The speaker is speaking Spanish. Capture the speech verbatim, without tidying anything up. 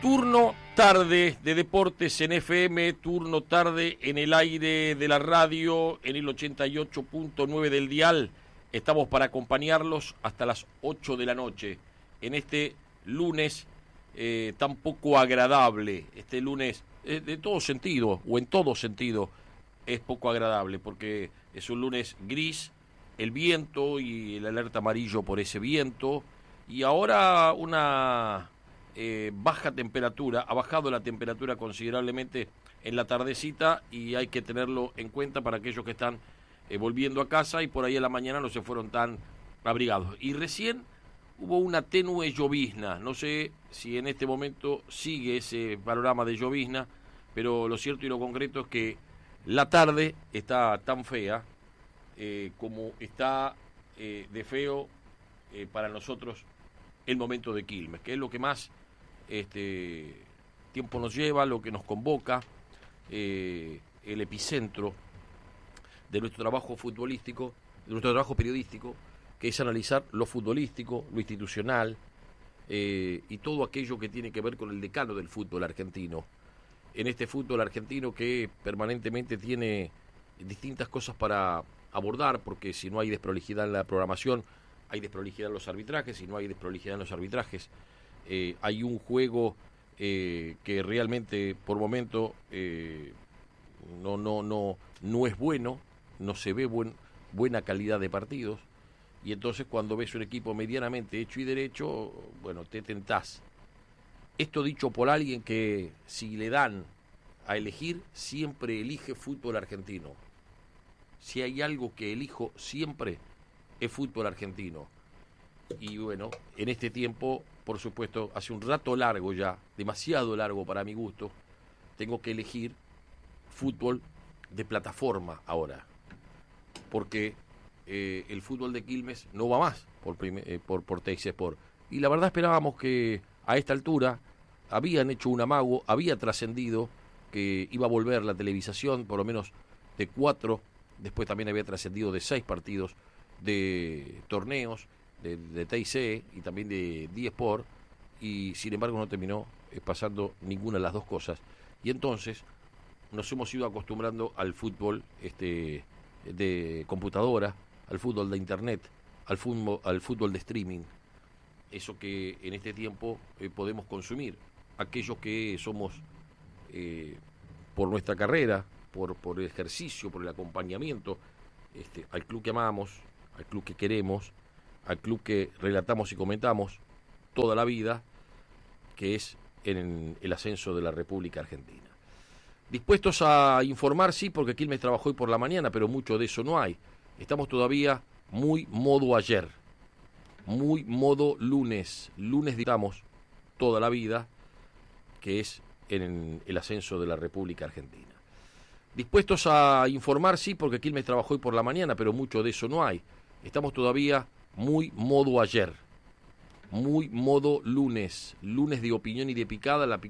Turno tarde de deportes en F M, turno tarde en el aire de la radio, en el ochenta y ocho punto nueve del dial. Estamos para acompañarlos hasta las ocho de la noche, en este lunes eh, tan poco agradable, este lunes eh, de todo sentido, o en todo sentido, es poco agradable, porque es un lunes gris, el viento y el alerta amarillo por ese viento, y ahora una... Eh, baja temperatura, ha bajado la temperatura considerablemente en la tardecita y hay que tenerlo en cuenta para aquellos que están eh, volviendo a casa y por ahí a la mañana no se fueron tan abrigados. Y recién hubo una tenue llovizna, no sé si en este momento sigue ese panorama de llovizna, pero lo cierto y lo concreto es que la tarde está tan fea eh, como está eh, de feo eh, para nosotros el momento de Quilmes, que es lo que más este tiempo nos lleva, lo que nos convoca, eh, el epicentro de nuestro trabajo futbolístico, de nuestro trabajo periodístico, que es analizar lo futbolístico, lo institucional eh, y todo aquello que tiene que ver con el decano del fútbol argentino. En este fútbol argentino que permanentemente tiene distintas cosas para abordar, porque si no hay desprolijidad en la programación, hay desprolijidad en los arbitrajes, si no hay desprolijidad en los arbitrajes, eh, hay un juego eh, que realmente por momento eh, no, no, no, no es bueno, no se ve buen, buena calidad de partidos, y entonces cuando ves un equipo medianamente hecho y derecho, bueno, te tentás. Esto dicho por alguien que si le dan a elegir, siempre elige fútbol argentino. Si hay algo que elijo siempre, es fútbol argentino. Y bueno, en este tiempo, por supuesto, hace un rato largo ya, demasiado largo para mi gusto, tengo que elegir fútbol de plataforma ahora, porque eh, el fútbol de Quilmes no va más por, eh, por, por Teis Sport. Y la verdad esperábamos que a esta altura habían hecho un amago, había trascendido que iba a volver la televisación, por lo menos de cuatro, después también había trascendido de seis partidos de torneos de, de T I C y también de D-Sport, y sin embargo no terminó eh, pasando ninguna de las dos cosas, y entonces nos hemos ido acostumbrando al fútbol este de computadora, al fútbol de internet, al fútbol, al fútbol de streaming, eso que en este tiempo eh, podemos consumir, aquellos que somos eh, por nuestra carrera, por, por el ejercicio, por el acompañamiento este, al club que amamos, al club que queremos, al club que relatamos y comentamos toda la vida, que es en el ascenso de la República Argentina. Dispuestos a informar, sí, porque Quilmes trabajó hoy por la mañana, pero mucho de eso no hay. Estamos todavía muy modo ayer, muy modo lunes, lunes digamos toda la vida, que es en el ascenso de la República Argentina. Dispuestos a informar, sí, porque Quilmes trabajó hoy por la mañana, pero mucho de eso no hay. Estamos todavía muy modo ayer, muy modo lunes, lunes de opinión y de picada, la